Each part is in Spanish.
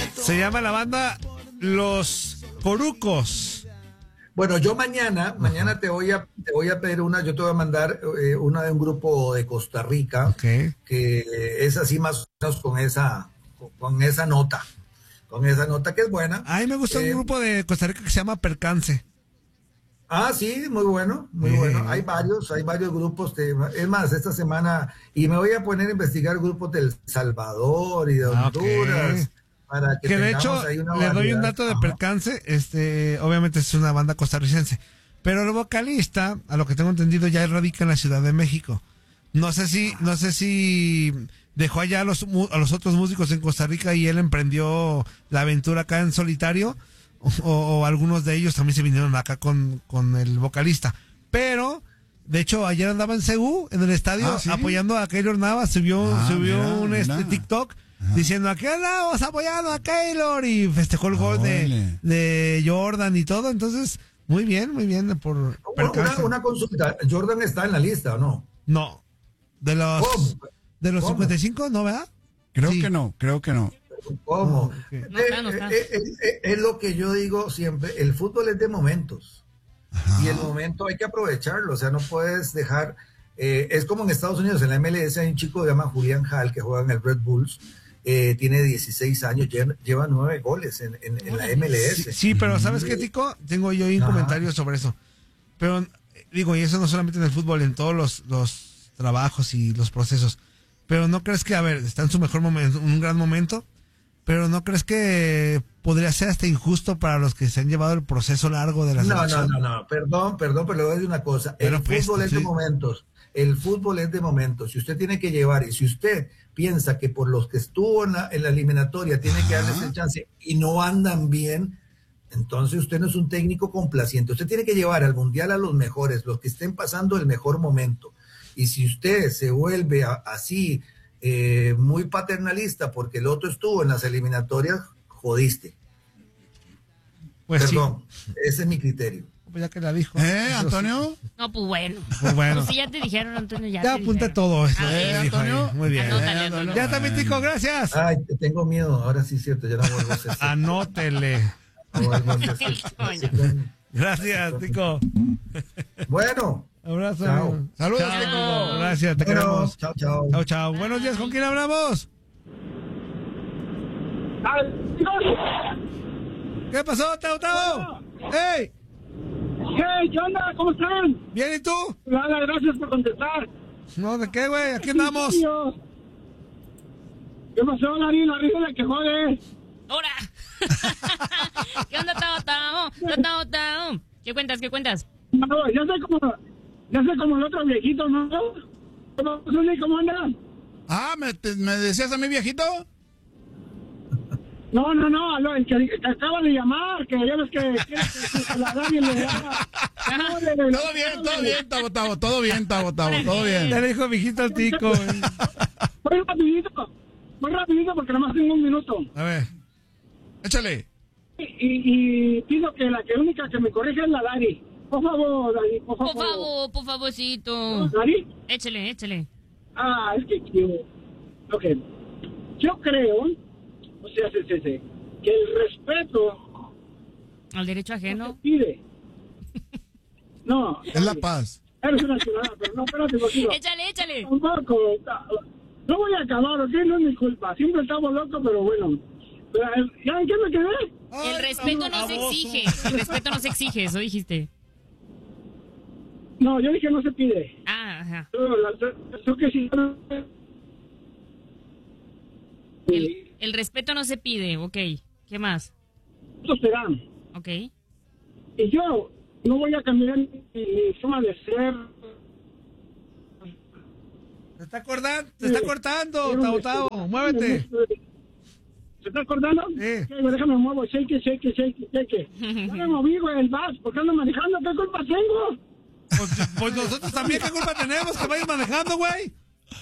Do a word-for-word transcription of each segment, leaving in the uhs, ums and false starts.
Se llama la banda Los Corucos. Bueno, yo mañana, mañana te voy a, te voy a pedir una, yo te voy a mandar eh, una de un grupo de Costa Rica, okay, que es así más o menos con esa, con esa nota, con esa nota que es buena. A mí me gusta eh, un grupo de Costa Rica que se llama Percance. Ah, sí, muy bueno, muy eh. bueno. Hay varios, hay varios grupos. De, es más, esta semana, y me voy a poner a investigar grupos del Salvador y de Honduras. Okay. Para que, que de hecho, le variedad. doy un dato de Ajá. Percance, este, obviamente es una banda costarricense, pero el vocalista, a lo que tengo entendido, ya radica en la Ciudad de México. No sé si, no sé si dejó allá a los, a los otros músicos en Costa Rica y él emprendió la aventura acá en solitario, o, o algunos de ellos también se vinieron acá con, con el vocalista. Pero, de hecho, ayer andaba en C U, en el estadio, ah, ¿sí? apoyando a Keylor Navas, subió, ah, subió mira, un este, mira. TikTok. Ajá. Diciendo, aquí andamos apoyando a Keylor, y festejó el gol oh, de, de Jordan y todo. Entonces, muy bien, muy bien por una, una consulta, ¿Jordan está en la lista o no? No, de los ¿Cómo? de los ¿Cómo? cincuenta y cinco, ¿no, verdad? Creo sí. que no, creo que no. ¿Cómo? Oh, okay. no, eh, no, no. Eh, eh, eh, es lo que yo digo siempre, el fútbol es de momentos. Ajá. Y el momento hay que aprovecharlo, o sea, no puedes dejar, eh, es como en Estados Unidos, en la M L S hay un chico que se llama Julián Hall que juega en el Red Bulls. Eh, tiene dieciséis años, lleva, lleva nueve goles en, en, en la M L S. Sí, sí, pero ¿sabes qué, Tico? Tengo yo un Ajá. comentario sobre eso. Pero, digo, y eso no solamente en el fútbol, en todos los, los trabajos y los procesos. Pero ¿no crees que, a ver, está en su mejor momento, un gran momento, pero ¿no crees que podría ser hasta injusto para los que se han llevado el proceso largo de la no, selección? No, no, no, perdón, perdón, pero le voy a decir una cosa. El pero fútbol pues, es sí. de momentos. El fútbol es de momentos. Si usted tiene que llevar, y si usted piensa que por los que estuvo en la, en la eliminatoria tiene que darles el chance y no andan bien, entonces usted no es un técnico complaciente. Usted tiene que llevar al mundial a los mejores, los que estén pasando el mejor momento. Y si usted se vuelve a, así eh, muy paternalista porque el otro estuvo en las eliminatorias, jodiste. Pues Perdón, sí. Ese es mi criterio. Pues ya que la dijo. ¿Eh, Antonio? No, pues bueno. Pues bueno. Pues si ya te dijeron, Antonio, ya. Ya apunté todo esto. ¿Eh, Antonio? Muy bien. Anótale, Antonio. Ya está, mi Tico, gracias. Ay, te tengo miedo. Ahora sí es cierto, ya no vuelvo a hacer. Anótele. Gracias, Tico. Bueno. Abrazo. Chao. Saludos, chao, Tico. Gracias, te bueno, queremos. Chao, chao. Chao, chao. Buenos días, ¿con quién hablamos? ¿Qué pasó, Tao Tao? ¡Hey! Hey, ¿qué onda? ¿Cómo están? Bien, ¿y tú? Nada, gracias por contestar. No, ¿de qué, güey? Aquí andamos. ¿Qué pasó, Larry? La risa de que jode. ¡Hora! ¿Qué onda, Tao Tao? Tao Tao. ¿Qué cuentas, qué cuentas? No, ya sé como, ya sé como el otro viejito, ¿no? ¿Cómo, cómo andas? Ah, ¿me, te, ¿me decías a mí, viejito? No, no, no, aló, el que, que acaba de llamar, que ya ves que, que, que, que la Dani le llama. Todo bien, todo bien, Tavo, Tavo, todo bien, Tavo, Tavo, todo bien. Ya le dijo viejito al Tico. Muy rapidito, muy rapidito porque nada más tengo un minuto. A ver, échale. Y, y, y pido que la que única que me corrija es la Dani. Por favor, Dani, por favor. Por favor, por favorcito. ¿Dani? Échale, échale. Ah, es que yo... Ok. Yo creo... O sea, sí, sí, sí, que el respeto al derecho ajeno no se pide. No. Es la paz. Eres una ciudadana, pero no, espérate, contigo. Échale, échale. Un poco. No voy a acabar, ¿ok? No es mi culpa. Siempre estamos locos, pero bueno. ¿Ya en qué me quedé? El respeto no se exige. El respeto no se exige, eso dijiste. No, yo dije no se pide. Ah, ajá. Eso que sí. El... El respeto no se pide, ok. ¿Qué más? Eso serán. Ok. Y yo no voy a cambiar mi, mi forma de ser. ¿Te está acordando? ¿Te está cortando, Tao Tao? Muévete. ¿Se está acordando? Sí. Okay, déjame muevo. Shake, shake, shake, shake. No me moví, güey, el bus. ¿Por qué ando manejando? ¿Qué culpa tengo? Pues, pues nosotros también, ¿qué culpa tenemos? Que vayas manejando, güey.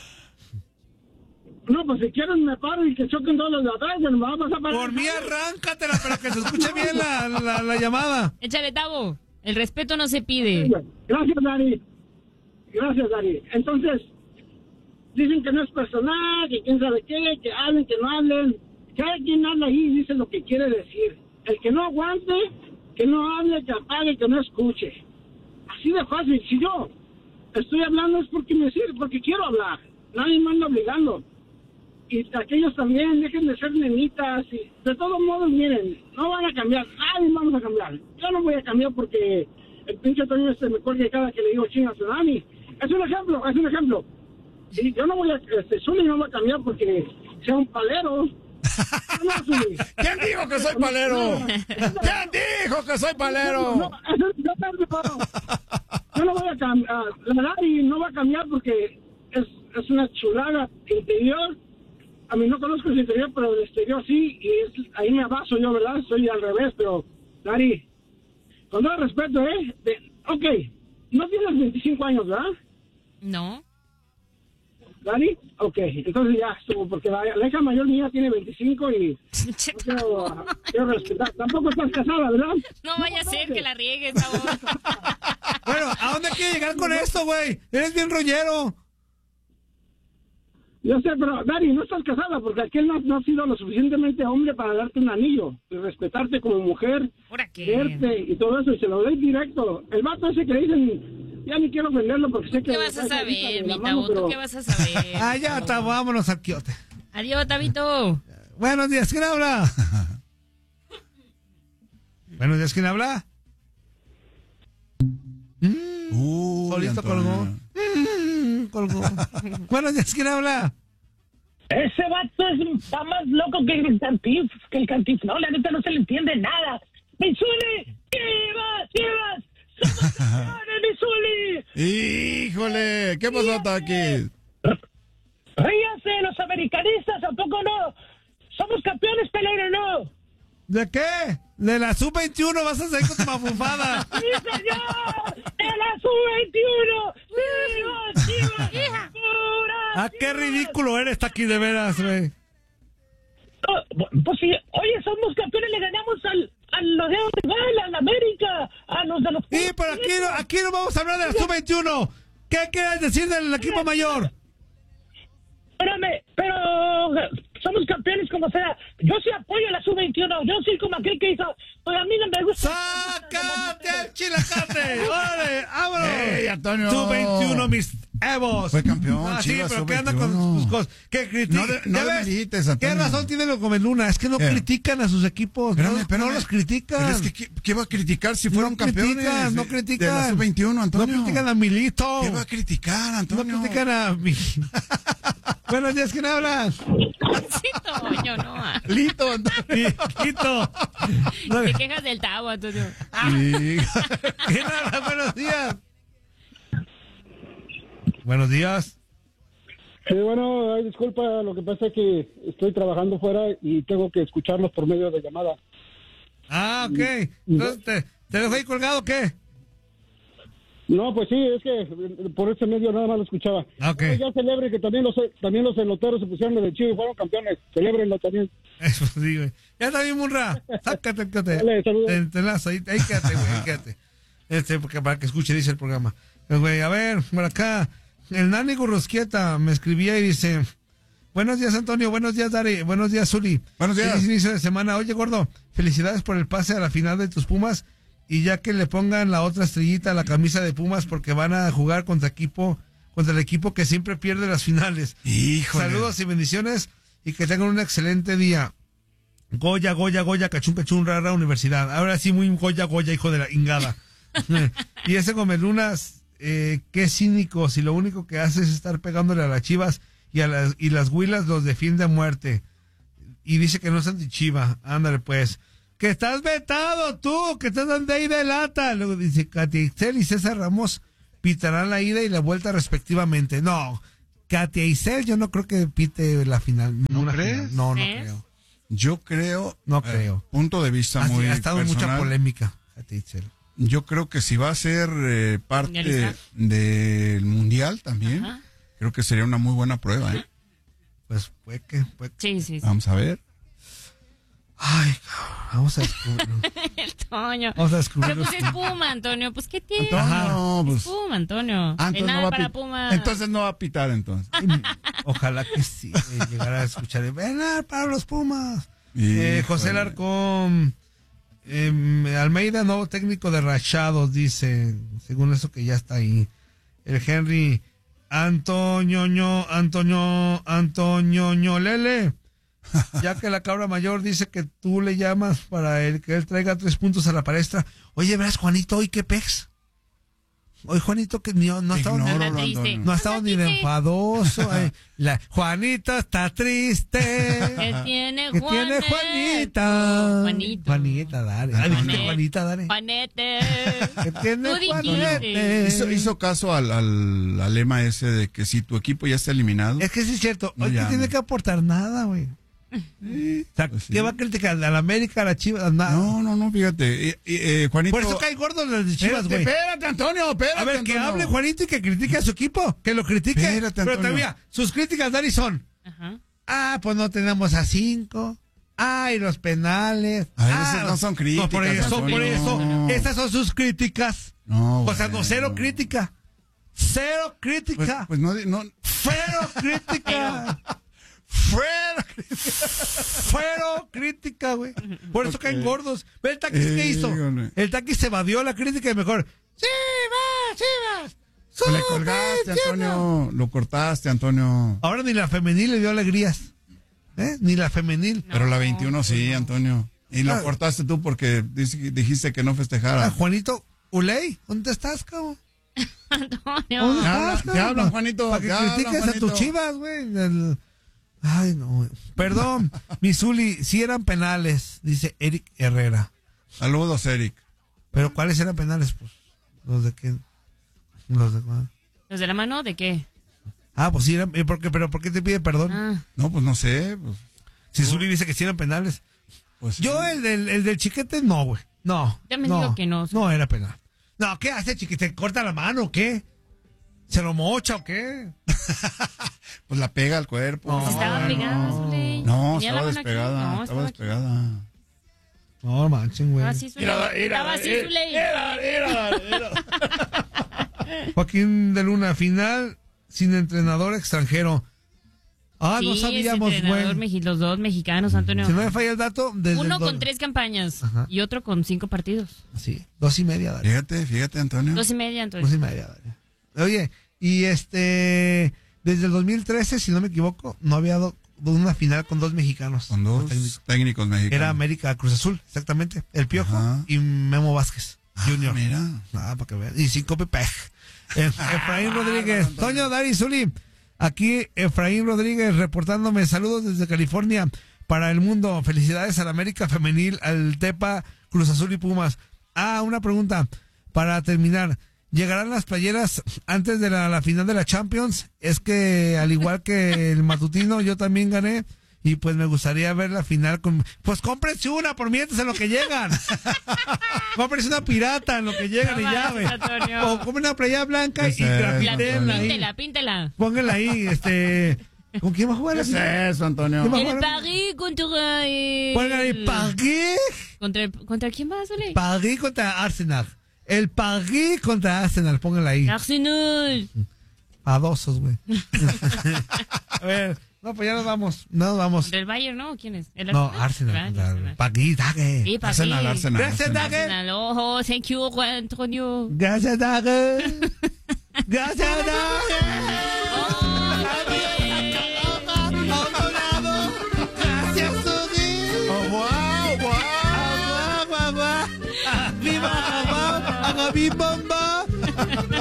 No, pues si quieren me paro y que choquen todos los de atrás, me va a pasar para... Por mí arráncatela, pero que se escuche bien la, la, la llamada. Échale, Tavo. El respeto no se pide. Gracias, Dari. Gracias, Dari. Entonces, dicen que no es personal, que quién sabe qué, que hablen, que no hablen. cada quien habla ahí y dice lo que quiere decir. El que no aguante, que no hable, que apague, que no escuche. Así de fácil. Si yo estoy hablando es porque me sirve, porque quiero hablar. Nadie me anda obligando. Y aquellos también, dejen de ser nenitas. Y de todos modos, miren, no van a cambiar. Nadie vamos a cambiar. Yo no voy a cambiar porque el pinche Antonio este me cuelga cada que le digo chinga a Tsunami. Es un ejemplo, es un ejemplo. Sí, yo no voy a, este, Zuli no va a cambiar porque sea un palero. No, Zuli. ¿Quién dijo que soy palero? ¿Quién dijo que soy palero? No, eso, yo, no, yo no voy a cambiar. La verdad, y no va a cambiar porque es, es una chulada interior. A mí no conozco el interior, pero el exterior sí. Y es, ahí me baso yo, ¿verdad? Soy al revés, pero, Dari, con todo respeto, ¿eh? De, ok, no tienes veinticinco años, ¿verdad? No. ¿Dani? Ok, entonces ya estuvo, porque la, la hija mayor mía tiene veinticinco y no quiero, quiero respetar. Tampoco estás casada, ¿verdad? No vaya a ser que la riegues, ahora. Bueno, ¿a dónde quieres llegar con esto, güey? Eres bien rollero. Yo sé, pero Dani, no estás casada porque aquel no, no ha sido lo suficientemente hombre para darte un anillo, y respetarte como mujer, verte y todo eso, y se lo doy directo. El vato ese que dicen, ya ni quiero venderlo porque sé que... ¿Qué vas a saber, mi Tabo? ¿Tú qué vas a saber? Ah, ya, Tabo, vámonos al quiote. Adiós, Tabito. Buenos días, ¿quién habla? Buenos días, ¿quién habla? Mm, Uy, solito Antonio. colgó. Mm, colgó. Buenos días, ¿quién habla? Ese vato es, está más loco que el cantif, que el cantiflón, la neta no se le entiende nada. ¡Mitsuli! ¡Chivas! ¡Chivas! ¡Somos campeones, Mitsuli! Híjole, ¿qué pasó, Taki? Ríase, los americanistas, ¿a poco no? ¿Somos campeones, Pelero, no? ¿De qué? De la sub veintiuno vas a salir con tu mafufada. ¡Sí, señor! ¡De la sub veintiuno! ¡Chivas! ¡Chivas! ¡Pura! Ah, qué ridículo eres, Taki, de veras, güey. No, pues sí, oye, somos campeones, le ganamos al, a los de rival, al América, a los de los... Y pero aquí no, aquí no vamos a hablar de la sub veintiuno. ¿Qué quieres decir del equipo mayor? Espérame, pero somos campeones como sea. Yo sí apoyo a la sub veintiuno. Yo sí como aquel que hizo. Pues a mí no me gusta. ¡Sácate el chilacate! ¡Órale! ¡Vámonos! ¡Ey, Antonio! sub veintiuno, mis Evos. Fue campeón, Ah, sí, Chivas, pero sub ¿qué anda con veintiuno? sus cosas? ¿Qué critica? No de- no ¿Ya ves? demerites, Antonio. ¿Qué razón tiene los Luna? Es que no ¿Qué? critican a sus equipos. Espérame, no, espérame. no los critican. Pero es que, ¿qué, qué va a criticar si fueron no campeones? critican, no de- critican. De la sub veintiuno, Antonio. No critican a Milito. ¿Qué va a criticar, No Antonio? critican a mi... Buenos días, ¿quién habla? Sí, Toño, no. ah. Lito, Antonio. Quito. Te quejas del Tabo, Antonio. Sí. ¿Quién habla? Buenos días. Buenos días. Sí, bueno, ay, disculpa, lo que pasa es que estoy trabajando fuera y tengo que escucharlos por medio de llamada. Ah, ok. Entonces, ¿te, te dejo ahí colgado o qué? No, pues sí, es que por ese medio nada más lo escuchaba. Ok. No, ya celebre que también los también los eloteros se pusieron de chivo y fueron campeones. Celébrenlo también. Eso sí, güey. Ya está bien, Munra. Sácate, quédate. Dale, saludos. Te, te enlazo, ahí, ahí quédate, güey, ahí quédate. Este, porque para que escuche, dice el programa. Pues, güey, a ver, por acá. El Nani Gurrusquieta me escribía y dice: buenos días, Antonio, buenos días, Dari, buenos días, Zuli. Buenos días. Feliz inicio de semana. Oye, gordo, felicidades por el pase a la final de tus Pumas y ya que le pongan la otra estrellita a la camisa de Pumas porque van a jugar contra equipo, contra el equipo que siempre pierde las finales. Híjole. Saludos y bendiciones y que tengan un excelente día. Goya, Goya, Goya, cachún, cachún, rara, universidad. Ahora sí, muy Goya, Goya, hijo de la ingada. Y ese Gomelunas, eh, qué cínico, si lo único que hace es estar pegándole a las Chivas y a las y las Huilas los defiende a muerte. Y dice que no es anti-Chiva. Ándale, pues. Que estás vetado tú, que estás dando ahí de lata. Luego dice Katia Isel y César Ramos pitarán la ida y la vuelta respectivamente. No, Katia Isel yo no creo que pite la final. ¿No una crees? final. No, no ¿Eh? creo. Yo creo... No eh, creo. punto de vista Así, muy ha estado personal. mucha polémica, Katia Isel. Yo creo que si va a ser eh, parte ¿Mundialista? del Mundial también, Ajá. creo que sería una muy buena prueba, ¿eh? Pues puede que, puede que. Sí, sí, sí. Vamos a ver. Ay, cabrón, vamos a descubrir. El Toño. Vamos a descubrir. Pero pues es Puma, Antonio. Pues ¿qué tiene? Antonio, pues. Es Puma, Antonio. Ah, De entonces, nada no va a para pit- Puma. entonces no va a pitar entonces. Ojalá que sí, güey, llegara a escuchar. Ven a para los Pumas. Híjole. Eh, José Larcón. Eh, Almeida, nuevo técnico de Rachados, dice. Según eso que ya está ahí. El Henry. Antonio, ño, Antonio, Antonio, ño, Lele. Ya que la cabra mayor dice que tú le llamas para el que él traiga tres puntos a la palestra. Oye, verás, Juanito, hoy qué pex. Hoy Juanito que ni, no ha estado, Ignoro, Anda triste. Antonio. no ha estado ni de enfadoso. Ay, la, Juanita está triste. ¿Qué tiene ¿Qué Juanito? tiene Juanita? Juanito. Juanita, dale. Ah, dijiste Juanita, dale. Juanete. ¿Qué tiene Tú dijiste. Juanete? Hizo, hizo caso al, al, al lema ese de que si tu equipo ya está eliminado. Es que sí es cierto. No Hoy no llame. tiene que aportar nada, güey. Sí, O sea, pues sí. ¿qué va a criticar? ¿A la América, a la Chivas? Nada. No, no, no, fíjate. Eh, eh, Juanito. Por eso cae gordo los de Chivas, Espérate, güey. espérate, Antonio, espérate. A ver, que Antonio. hable Juanito y que critique a su equipo. Que lo critique. Espérate, Pero Antonio. todavía, sus críticas, Dani, son. Ajá. Ah, pues no tenemos a cinco. Ay, los penales. A ver, Ah, esas no son críticas, No, por eso, Antonio. por eso. No. Esas son sus críticas. No, O sea, no, bueno. cero crítica. Cero Pues, crítica. pues no, no. Cero crítica. Fuera. Cero crítica, güey. Por eso Ok. caen gordos. Ve el Taquis, ¿qué hizo? Híjole. El Taquis se evadió la crítica y mejor. ¡Chivas, Chivas! Pues le ¡Súper, colgaste, Chivas! Antonio. Lo cortaste, Antonio. Ahora ni la femenil le dio alegrías. ¿Eh? Ni la femenil. Pero la veintiuno sí, Antonio. Y lo Ah. cortaste tú porque dice- dijiste que no Ah, festejara. Juanito Uley, ¿dónde estás, cabrón? Antonio. ¿Dónde Te estás, hablan, cabrón? te hablan, Juanito, Para que te hablan, critiques a Juanito. tus Chivas, güey. El- Ay, no, güey. Perdón, Misuli, sí eran penales, dice Eric Herrera. Saludos, Eric. Pero ¿cuáles eran penales? Pues, los de qué. Los de cuál. ¿Los de la mano de qué? Ah, pues sí eran. ¿y por qué- ¿Pero por qué te pide perdón? Ah. No, pues no sé. Pues, Si Zuli dice que sí eran penales. pues Yo, el del, el del chiquete, no, güey. No. Ya me no, digo que no. No era penal. No, ¿qué hace, chiquete? ¿Corta la mano o qué? ¿Se lo mocha o qué? Pues la pega al cuerpo. No, Estaba no. pegada, Zuli. No, Tenía la estaba mano aquí. despegada. No, estaba estaba aquí. despegada. No, manchen, güey. Ah, sí, Zuli. Estaba así, Zuli. Joaquín de Luna, final sin entrenador extranjero. Ah, no Sí, sabíamos, es entrenador güey. mexi- los dos mexicanos, Antonio. Si no me falla el dato, desde Uno el do- con tres campañas Ajá. y otro con cinco partidos. Sí, dos y media, dale. Fíjate, fíjate, Antonio. Dos y media, Dos Antonio. y media, dale. Oye, y este, desde el dos mil trece, si no me equivoco, no había dado una final con dos mexicanos. Con dos técnicos. técnicos mexicanos. Era América Cruz Azul, exactamente. El Piojo Ajá. y Memo Vázquez Ah, Junior. Mira. Ah, para que vean. Y cinco pepej. Efraín Rodríguez. Toño, Dari, Zuli. Aquí Efraín Rodríguez reportándome saludos desde California para el mundo. Felicidades al América Femenil, al Tepa, Cruz Azul y Pumas. Ah, una pregunta para terminar. ¿Llegarán las playeras antes de la, la final de la Champions? Es que al igual que el matutino, yo también gané. Y pues me gustaría ver la final con... Pues cómprense una por mientras en lo que llegan. Cómprense una pirata en lo que llegan No y ya, vayas, güey. Antonio. O compren una playa blanca ¿Qué y es eso, grafitenla ahí. Píntela, píntela. Pónganla ahí, este... ¿Con quién va a jugar ¿Qué la es final? eso, Antonio? ¿Qué más? El París contra el... Pónganla ahí, París. ¿Contra, el- ¿Contra quién va a salir? París contra Arsenal. El París contra Arsenal, pónganla ahí. Arsenal. Padosos, güey. A ver, no, pues ya nos vamos. No nos vamos. ¿Contra el Bayern, no? ¿Quién es? ¿El No, Arsenal? Arsenal. Ah, el contra Arsenal. París, Dague. Sí, París. Arsenal, Arsenal. Gracias, Arsenal. Dague. Arsenal. Oh, thank you, Juan Antonio. Gracias, Dague. Gracias, Dague. Gracias, Sudi. Oh, wow, wow. Agua, agua, agua. Viva, agua, agua, bomba.